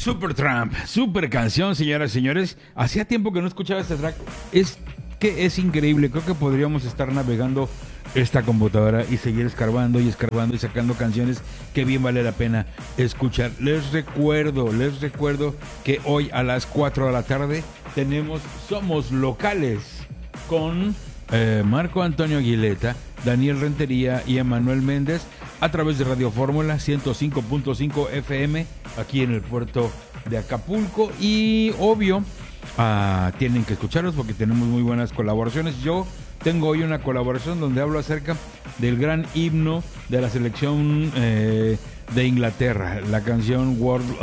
Supertramp, super canción, señoras y señores. Hacía tiempo que no escuchaba este track. Es que es increíble. Creo que podríamos estar navegando esta computadora y seguir escarbando y escarbando y sacando canciones que bien vale la pena escuchar. Les recuerdo que hoy a las 4 de la tarde tenemos Somos Locales con Marco Antonio Aguileta, Daniel Rentería y Emanuel Méndez a través de Radio Fórmula 105.5 FM aquí en el puerto de Acapulco. Y obvio, tienen que escucharlos porque tenemos muy buenas colaboraciones. Yo tengo hoy una colaboración donde hablo acerca del gran himno de la selección de Inglaterra, la canción World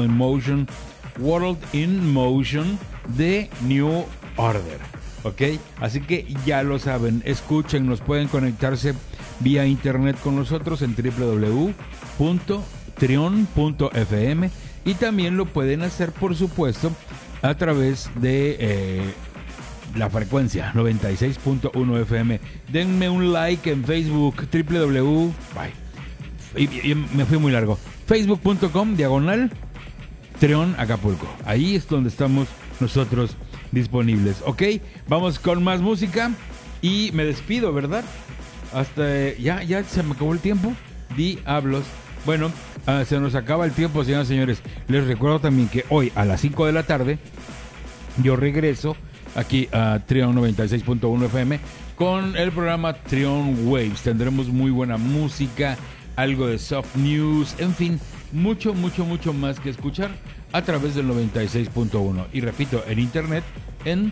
in Motion de New Order. ¿Ok? Así que ya lo saben, escúchenos, pueden conectarse vía internet con nosotros en www.trion.fm y también lo pueden hacer, por supuesto, a través de la frecuencia 96.1 FM. Denme un like en Facebook, y me fui muy largo, facebook.com/Trion Acapulco. Ahí es donde estamos nosotros disponibles. Ok, vamos con más música y me despido, ¿verdad? Hasta ya se me acabó el tiempo. Diablos. Bueno, se nos acaba el tiempo, señoras y señores. Les recuerdo también que hoy a las 5 de la tarde yo regreso aquí a Trion 96.1 FM con el programa Trion Waves. Tendremos muy buena música, algo de soft news, en fin, mucho más que escuchar a través del 96.1 y repito, en internet en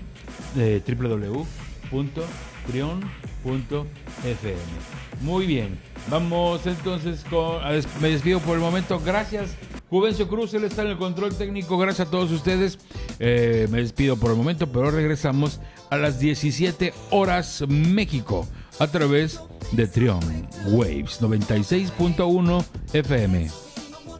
www.trion.fm. Muy bien, vamos entonces me despido por el momento. Gracias, Juvencio Cruz, él está en el control técnico. Gracias a todos ustedes. Me despido por el momento, pero regresamos a las 17 horas México a través de Trion Waves 96.1 FM.